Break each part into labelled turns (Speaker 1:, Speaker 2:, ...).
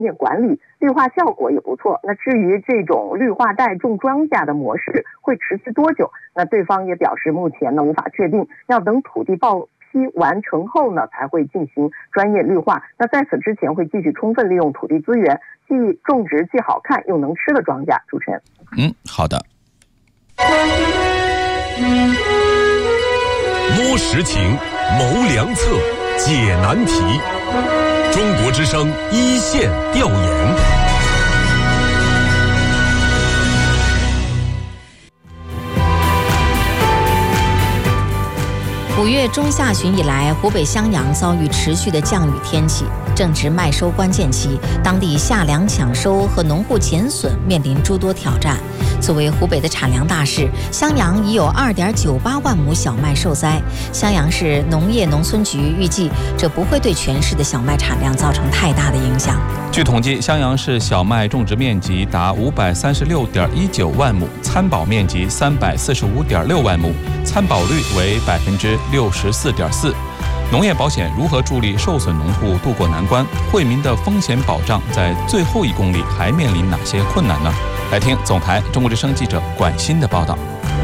Speaker 1: 面管理，绿化效果也不错。那至于这种绿化带种庄稼的模式会持续多久，那对方也表示目前呢无法确定，要等土地报批完成后呢才会进行专业绿化。那在此之前会继续充分利用土地资源，既种植既好看又能吃的庄稼。主持人，
Speaker 2: 好的。
Speaker 3: 摸实情，谋良策，解难题。中国之声一线调研。
Speaker 4: 5月中下旬以来，湖北襄阳遭遇持续的降雨天气，正值麦收关键期，当地夏粮抢收和农户减损面临诸多挑战。作为湖北的产粮大市，襄阳已有2.98万亩小麦受灾。襄阳市农业农村局预计，这不会对全市的小麦产量造成太大的影响。
Speaker 2: 据统计，襄阳市小麦种植面积达536.19万亩，参保面积345.6万亩，参保率为64.4%。农业保险如何助力受损农户渡过难关？惠民的风险保障在最后1公里还面临哪些困难呢？来听总台中国之声记者管鑫的报道。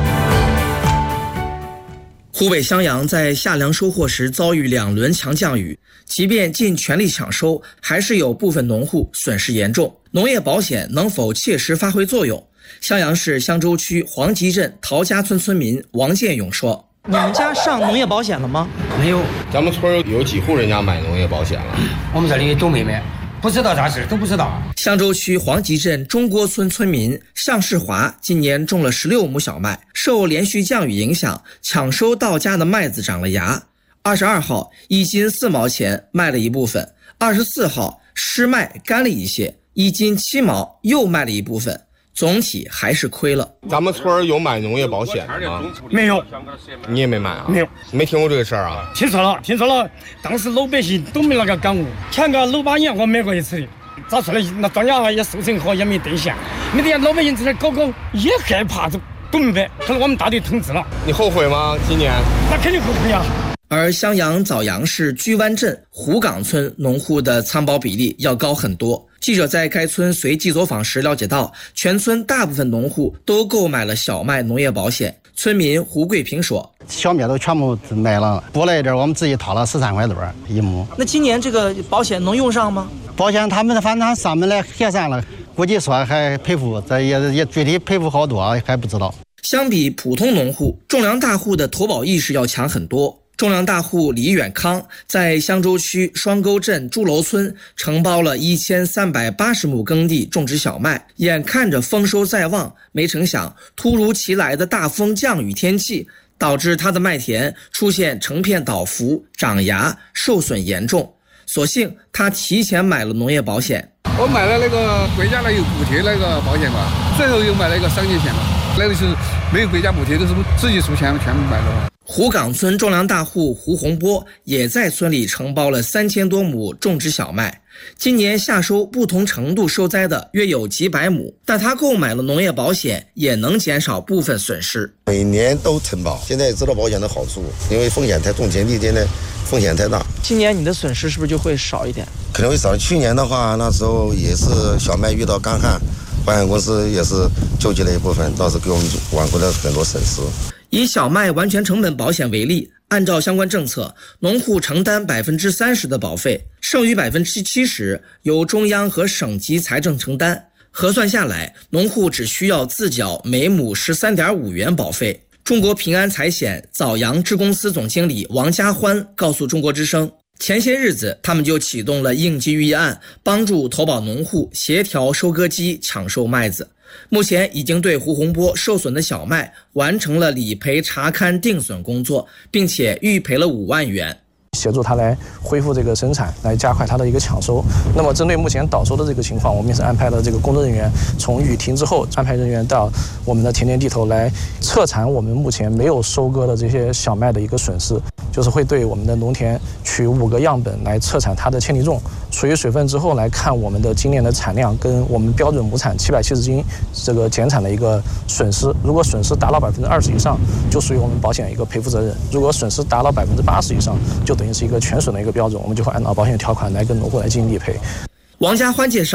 Speaker 5: 湖北襄阳在夏粮收获时遭遇2轮强降雨，即便尽全力抢收，还是有部分农户损失严重。农业保险能否切实发挥作用？襄阳市襄州区黄集镇陶家村村民王建勇说：“
Speaker 6: 你们家上农业保险了吗？
Speaker 7: 没有，咱们村有几户人家买农业保险了？
Speaker 8: 我们这里都没买。”不知道咋事，都不知道。
Speaker 5: 襄州区黄集镇中郭村村民向世华今年种了16亩小麦，受连续降雨影响，抢收到家的麦子长了芽。22号1斤4毛钱卖了一部分，24号湿麦干了一些，1斤7毛又卖了一部分，总体还是亏了。
Speaker 7: 咱们村有买农业保险的吗？
Speaker 9: 没有。
Speaker 7: 你也没买啊？
Speaker 9: 没有，
Speaker 7: 没听过这个事儿啊？
Speaker 9: 听说了，当时老百姓都没那个感悟。前个6、8年我买过一次的，找出来那庄稼也收成好，也没兑现，没得老百姓在那搞也害怕，都明白，可能我们大队统治了。
Speaker 7: 你后悔吗？今年？
Speaker 9: 那肯定后悔啊。
Speaker 5: 而襄阳枣阳市居湾镇湖岗村农户的参保比例要高很多。记者在该村随机走访时了解到，全村大部分农户都购买了小麦农业保险。村民胡桂平说：“
Speaker 10: 小麦都全部买了，多了一点，我们自己掏了13块多一亩。
Speaker 6: 那今年这个保险能用上吗？
Speaker 10: 保险他们反正上门来核算了，估计说还赔付，这也具体赔付好多还不知道。”
Speaker 5: 相比普通农户，种粮大户的投保意识要强很多。种粮大户李远康在襄州区双沟镇朱楼村承包了1380亩耕地种植小麦，眼看着丰收在望，没成想突如其来的大风降雨天气导致他的麦田出现成片倒伏、长芽，受损严重。所幸他提前买了农业保险。
Speaker 11: 我买了那个国家有补贴那个保险嘛，最后又买了一个3年险嘛，那个是没有国家补贴，都是自己出钱全部买的。
Speaker 5: 湖岗村种粮大户胡洪波也在村里承包了3000多亩种植小麦，今年夏收不同程度受灾的约有几百亩，但他购买了农业保险，也能减少部分损失。
Speaker 12: 每年都承保，现在也知道保险的好处，因为风险太重，田地现在风险太大。
Speaker 6: 今年你的损失是不是就会少一点？
Speaker 12: 可能会少。去年的话，那时候也是小麦遇到干旱，保险公司也是救济了一部分，倒是给我们挽回了很多损失。
Speaker 5: 以小麦完全成本保险为例，按照相关政策，农户承担30%的保费，剩余70%由中央和省级财政承担。核算下来，农户只需要自缴每亩13.5元保费。中国平安财险枣阳支公司总经理王家欢告诉中国之声，前些日子他们就启动了应急预议案，帮助投保农户协调收割机抢收麦子。目前已经对胡洪波受损的小麦完成了理赔查勘定损工作，并且预赔了5万元。
Speaker 13: 协助他来恢复这个生产，来加快他的一个抢收。那么针对目前倒收的这个情况，我们也是安排了这个工作人员从雨停之后安排人员到我们的田间地头来彻查我们目前没有收割的这些小麦的一个损失，就是会对我们的农田取5个样本来测产它的铅体重，除以水分之后来看我们的今年的产量跟我们标准亩产770斤这个减产的一个损失。如果损失达到20%以上，就属于我们保险一个赔付责任；如果损失达到80%以上，就等于是一个全损的一个标准，我们就会按照保险条款来跟农户来进行理赔。
Speaker 5: 王家欢介绍，